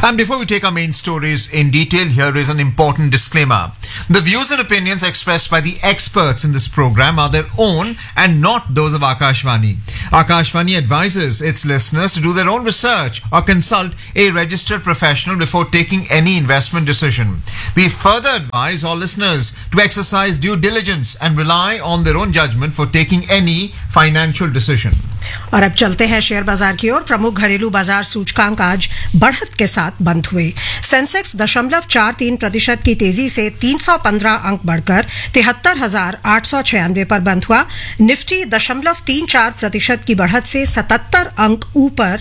And before we take our main stories in detail, here is an important disclaimer. The views and opinions expressed by the experts in this program are their own and not those of Akashvani. Akashvani advises its listeners to do their own research or consult a registered professional before taking any investment decision. We further advise all listeners to exercise due diligence and rely on their own judgment for taking any financial decision. और अब चलते हैं share बाजार की ओर। प्रमुख घरेलू बाजार सूचकांक आज बढ़त के साथ बंद हुए। सेंसेक्स 0.43% की तेजी से 315 अंक बढ़कर 73,896 पर बंद हुआ। निफ्टी 0.34% की बढ़त से 77 अंक ऊपर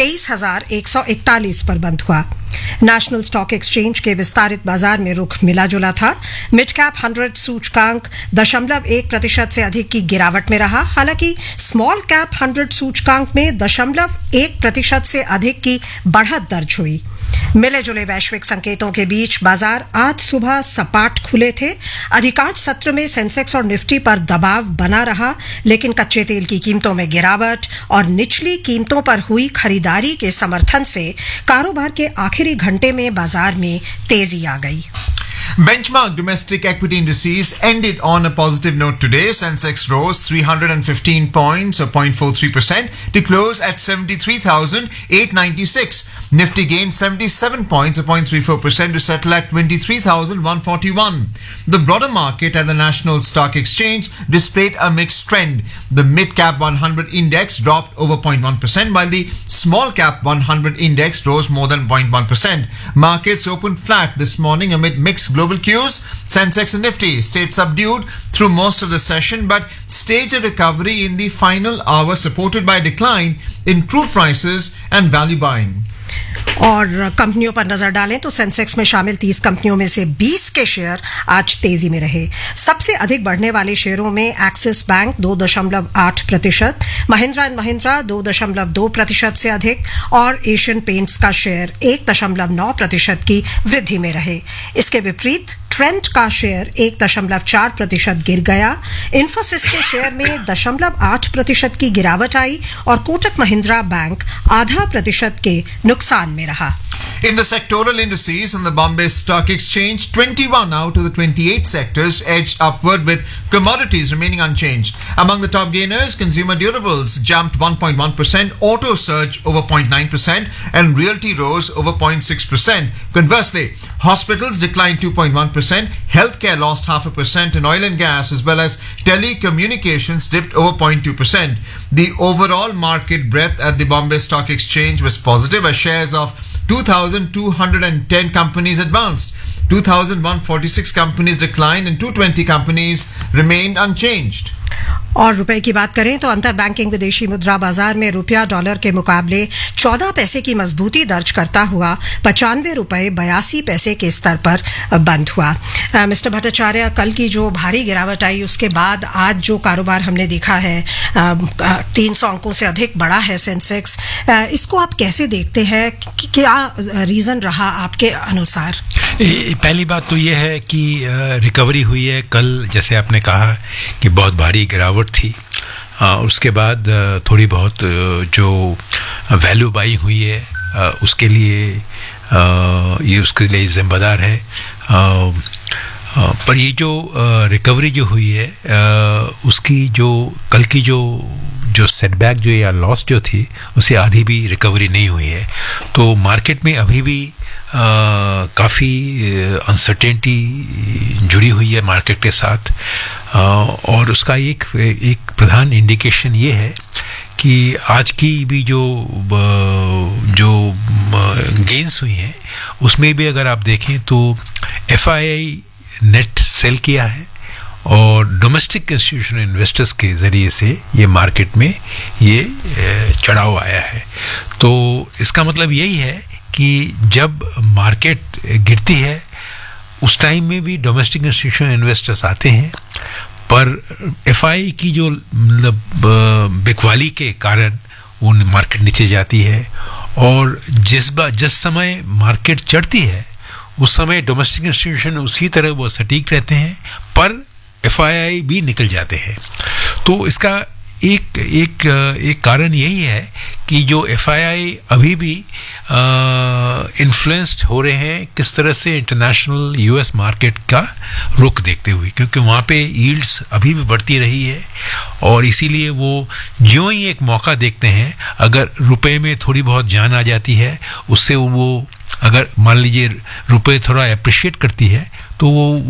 23,141 पर बंद हुआ। नेशनल स्टॉक एक्सचेंज के विस्तारित बाजार में रुख मिला जुला था। मिड कैप 100 सूचकांक 0.1% से अधिक की गिरावट में रहा। हालांकि स्मॉल कैप 100 सूचकांक में 0.1% से अधिक की बढ़त दर्ज हुई। मिले जुले वैश्विक संकेतों के बीच बाजार आज सुबह सपाट खुले थे। अधिकांश सत्र में सेंसेक्स और निफ्टी पर दबाव बना रहा, लेकिन कच्चे तेल की कीमतों में गिरावट और निचली कीमतों पर हुई खरीदारी के समर्थन से कारोबार के आखिरी घंटे में बाजार में तेजी आ गई। Benchmark domestic equity indices ended on a positive note today. Sensex rose 315 points, or 0.43%, to close at 73,896. Nifty gained 77 points, or 0.34%, to settle at 23,141. The broader market at the National Stock Exchange displayed a mixed trend. The mid-cap 100 index dropped over 0.1%, while the small-cap 100 index rose more than 0.1%. Markets opened flat this morning amid mixed global cues. Sensex and Nifty stayed subdued through most of the session, but staged a recovery in the final hour, supported by a decline in crude prices and value buying. और कंपनियों पर नजर डालें तो Sensex में शामिल 30 कंपनियों में से 20 के शेयर आज तेजी में रहे। सबसे अधिक बढ़ने वाले शेयरों में axis bank 2.8%, Mahindra and Mahindra 2.2% से अधिक और एशियन पेंट्स का शेयर 1.9% की वृद्धि में रहे। इसके विपरीत ट्रेंट का शेयर 1.4% गिर गया। इन्फोसिस के शेयर में 0.8% की गिरावट आई और कोटक महिंद्रा बैंक 0.5% के नुकसान में रहा। In the sectoral indices on the Bombay Stock Exchange, 21 out of the 28 sectors edged upward, with commodities remaining unchanged. Among the top gainers, consumer durables jumped 1.1%, auto surged over 0.9%, and realty rose over 0.6%. Conversely, hospitals declined 2.1%, healthcare lost 0.5%, and oil and gas as well as telecommunications dipped over 0.2%. The overall market breadth at the Bombay Stock Exchange was positive as shares of 2,210 companies advanced, 2,146 companies declined, and 220 companies remained unchanged. और रुपए की बात करें तो अंतर banking विदेशी मुद्रा बाजार में रुपया डॉलर के मुकाबले 14 पैसे की मजबूती दर्ज करता हुआ 95 रुपए 82 पैसे के स्तर पर बंद हुआ। मिस्टर भट्टाचार्य, कल की जो भारी गिरावट आई उसके बाद आज जो कारोबार हमने देखा है 300 अंकों से अधिक बढ़ा है सेंसेक्स, इसको आप कैसे देखते हैं? क्या रीजन रहा आपके अनुसार? पहली बात तो ये है कि रिकवरी हुई है कल, जैसे आपने कहा कि बहुत भारी गिरावट थी। उसके बाद थोड़ी बहुत जो वैल्यू बाई हुई है उसके लिए ये उसके लिए जिम्मेदार है। पर ये जो रिकवरी जो हुई है उसकी जो कल की जो सेटबैक जो या लॉस जो थी उससे आधी भी रिकवरी नहीं हुई है। तो मार्केट में अभी भी काफ़ी अनसर्टेनिटी जुड़ी हुई है मार्केट के साथ, और उसका एक प्रधान इंडिकेशन ये है कि आज की भी जो गेन्स हुई हैं उसमें भी अगर आप देखें तो FII नेट सेल किया है और डोमेस्टिक इंस्टीट्यूशनल इन्वेस्टर्स के ज़रिए से ये मार्केट में ये चढ़ाव आया है। तो इसका मतलब यही है कि जब मार्केट गिरती है उस टाइम में भी डोमेस्टिक इंस्टीट्यूशनल इन्वेस्टर्स आते हैं, पर FII की जो मतलब बिकवाली के कारण वो मार्केट नीचे जाती है, और जिस समय मार्केट चढ़ती है उस समय डोमेस्टिक इंस्टीट्यूशन उसी तरह वो सटीक रहते हैं, पर FII भी निकल जाते हैं। तो इसका एक कारण यही है कि जो एफआईआई अभी भी इन्फ्लुएंस्ड हो रहे हैं किस तरह से इंटरनेशनल यूएस मार्केट का रुख देखते हुए, क्योंकि वहाँ पे यील्ड्स अभी भी बढ़ती रही है और इसीलिए वो ज्यों ही एक मौका देखते हैं, अगर रुपए में थोड़ी बहुत जान आ जाती है, उससे वो अगर मान लीजिए रुपए थोड़ा अप्रिशिएट करती है तो वो